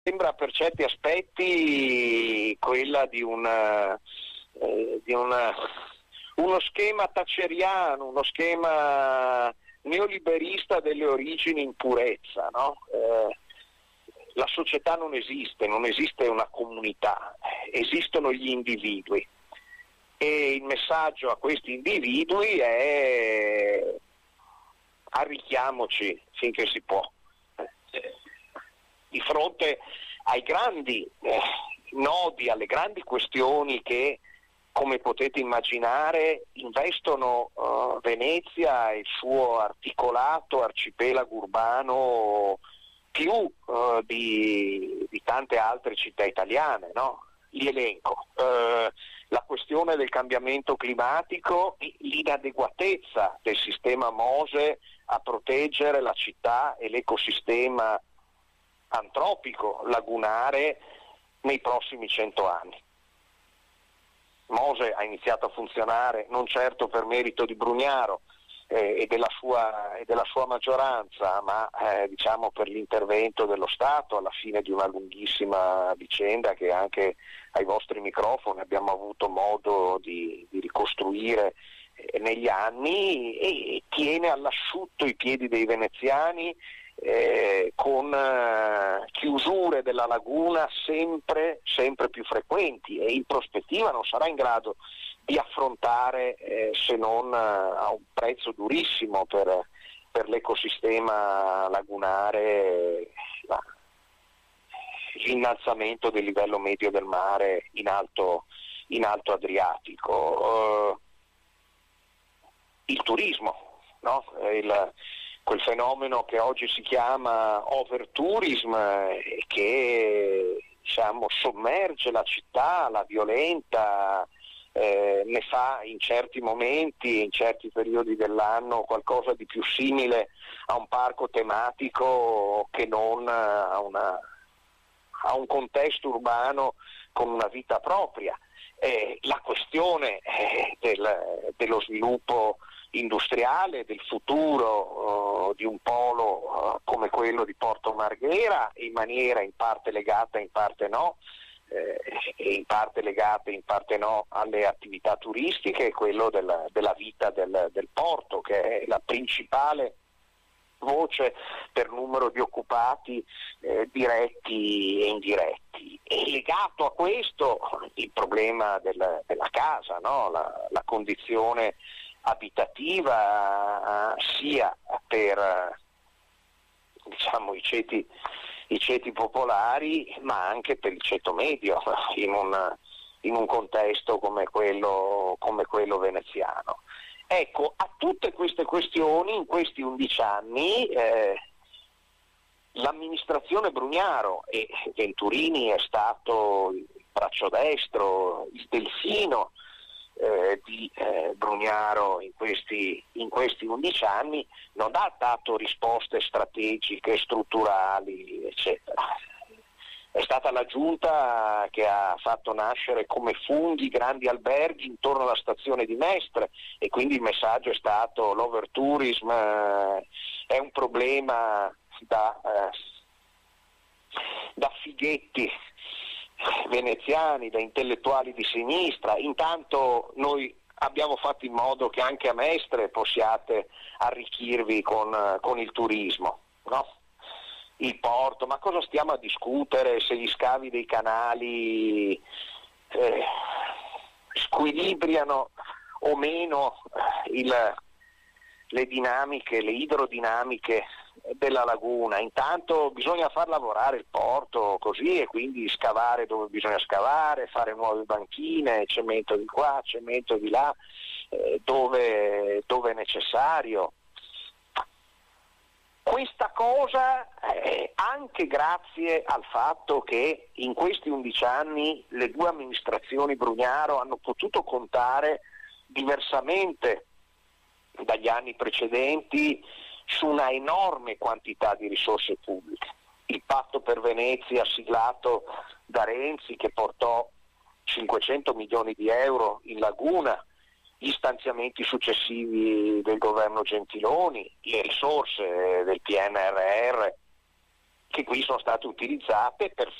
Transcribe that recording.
sembra per certi aspetti quella di uno schema thatcheriano, uno schema neoliberista delle origini in purezza, no? La società non esiste una comunità, esistono gli individui e il messaggio a questi individui è: arricchiamoci finché si può. Di fronte ai grandi nodi, alle grandi questioni che, come potete immaginare, investono Venezia e il suo articolato arcipelago urbano più di tante altre città italiane, no? Li elenco. La questione del cambiamento climatico, l'inadeguatezza del sistema MOSE a proteggere la città e l'ecosistema antropico lagunare nei prossimi 100 anni. MOSE ha iniziato a funzionare non certo per merito di Brugnaro e della sua maggioranza, ma diciamo per l'intervento dello Stato alla fine di una lunghissima vicenda che anche ai vostri microfoni abbiamo avuto modo di ricostruire negli anni, e tiene all'asciutto i piedi dei veneziani con chiusure della laguna sempre più frequenti, e in prospettiva non sarà in grado di affrontare, se non a un prezzo durissimo per l'ecosistema lagunare, l'innalzamento del livello medio del mare in alto Adriatico. Il turismo, no? Quel fenomeno che oggi si chiama overtourism, che diciamo sommerge la città, la violenta, ne fa in certi momenti, in certi periodi dell'anno, qualcosa di più simile a un parco tematico che non a un contesto urbano con una vita propria. La questione dello sviluppo industriale, del futuro di un polo come quello di Porto Marghera, in maniera in parte legata, in parte no, e in parte legata, in parte no, alle attività turistiche, quello della vita del porto, che è la principale voce per numero di occupati diretti e indiretti. E legato a questo il problema della casa, no? La condizione abitativa, sia per diciamo i ceti popolari, ma anche per il ceto medio in un contesto come quello veneziano. Ecco, a tutte queste questioni in questi 11 anni l'amministrazione Brugnaro, e Venturini è stato il braccio destro, il delfino di Brugnaro in questi 11 anni, non ha dato risposte strategiche, strutturali, eccetera. È stata la giunta che ha fatto nascere come funghi grandi alberghi intorno alla stazione di Mestre, e quindi il messaggio è stato: l'overtourism è un problema da fighetti veneziani, da intellettuali di sinistra. Intanto noi abbiamo fatto in modo che anche a Mestre possiate arricchirvi con il turismo, no? Il porto, ma cosa stiamo a discutere se gli scavi dei canali squilibriano o meno le dinamiche, le idrodinamiche della laguna. Intanto bisogna far lavorare il porto così, e quindi scavare dove bisogna scavare, fare nuove banchine, cemento di qua, cemento di là, dove è necessario. Questa cosa anche grazie al fatto che in questi 11 anni le due amministrazioni Brugnaro hanno potuto contare, diversamente dagli anni precedenti, su una enorme quantità di risorse pubbliche. Il patto per Venezia siglato da Renzi, che portò 500 milioni di euro in laguna, gli stanziamenti successivi del governo Gentiloni, le risorse del PNRR che qui sono state utilizzate per